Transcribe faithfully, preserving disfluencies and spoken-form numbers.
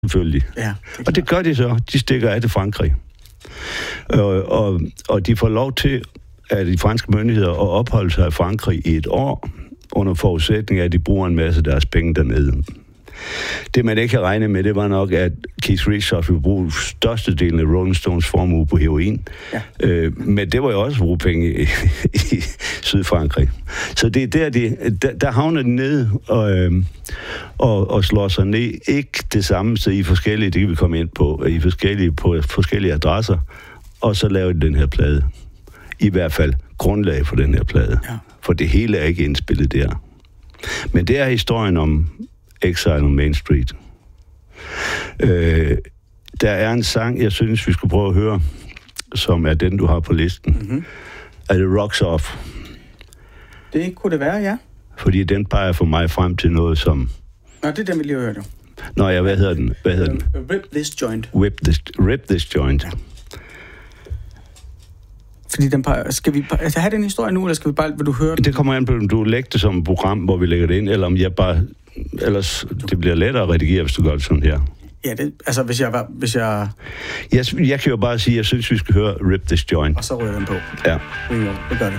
selvfølgelig. Ja, det og det gør de så. De stikker af til Frankrig. Og, og, og de får lov til, af de franske myndigheder, at opholde sig i Frankrig i et år, under forudsætning af, at de bruger en masse af deres penge dernede. Det, man ikke kan regne med, det var nok, at Keith Richards ville bruge størstedelen af Rolling Stones formue på heroin. Ja. Øh, men det var jo også bruge penge i, i Sydfrankrig. Så det er der, de, der, der havner de nede og, øh, og, og slår sig ned. Ikke det samme sted i forskellige, det kan vi komme ind på, i forskellige, på forskellige adresser, og så laver de den her plade. I hvert fald grundlag for den her plade. Ja. For det hele er ikke indspillet der. Men det er historien om Exile on Main Street. Øh, der er en sang, jeg synes, vi skulle prøve at høre, som er den, du har på listen. Mm-hmm. Er det Rocks Off? Det kunne det være, ja. Fordi den peger for mig frem til noget som... Nå, det er den, vi lige har hørt, jo. Nå ja, hvad hedder den? Hvad hedder den? Uh, Rip This Joint. Rip This, rip this Joint. Ja. Fordi den peger... Skal vi altså, have den historie nu, eller skal vi bare... Vil du høre den? Det kommer an på, om du lægger det som et program, hvor vi lægger det ind, eller om jeg bare... Ellers, det bliver lettere at redigere, hvis du gør det sådan her. Ja, det, altså hvis jeg var... Hvis jeg... Jeg, jeg kan jo bare sige, at jeg synes, vi skal høre Rip This Joint. Og så ryger den på. Ja. Det gør det.